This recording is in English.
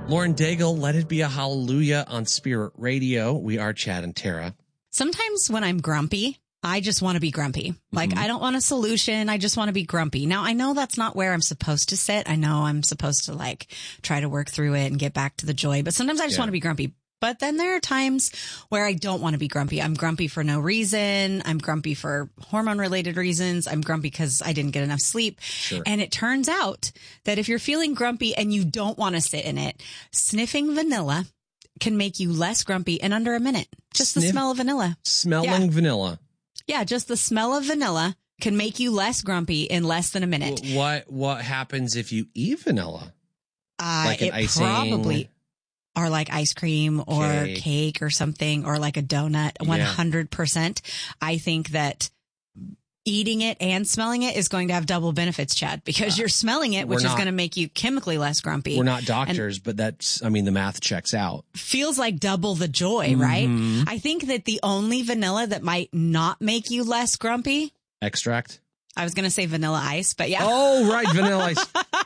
Lauren Daigle, Let It Be a Hallelujah on Spirit Radio. We are Chad and Tara. Sometimes when I'm grumpy, I just want to be grumpy. Like, I don't want a solution. I just want to be grumpy. Now, I know that's not where I'm supposed to sit. I know I'm supposed to like try to work through it and get back to the joy. But sometimes I just want to be grumpy. But then there are times where I don't want to be grumpy. I'm grumpy for no reason. I'm grumpy for hormone related reasons. I'm grumpy because I didn't get enough sleep. Sure. And it turns out that if you're feeling grumpy and you don't want to sit in it, sniffing vanilla can make you less grumpy in under a minute. Just the smell of vanilla. Smelling vanilla. Yeah, just the smell of vanilla can make you less grumpy in less than a minute. What happens if you eat vanilla? Like an icing? Probably, or like ice cream or cake or something, or like a donut. 100%. I think that eating it and smelling it is going to have double benefits, Chad, because you're smelling it, which is going to make you chemically less grumpy. We're not doctors, but the math checks out. Feels like double the joy, right? I think that the only vanilla that might not make you less grumpy. Extract? I was going to say vanilla ice, but yeah. Oh, right. Vanilla ice.